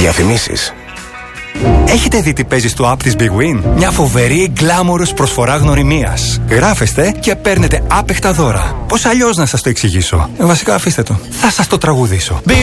Διαφημίσεις. Έχετε δει τι παίζει στο app της Big Win? Μια φοβερή γκλάμορος προσφορά γνωριμίας. Γράφεστε και παίρνετε άπεχτα δώρα. Πώς αλλιώς να σας το εξηγήσω? Βασικά αφήστε το. Θα σας το τραγουδήσω.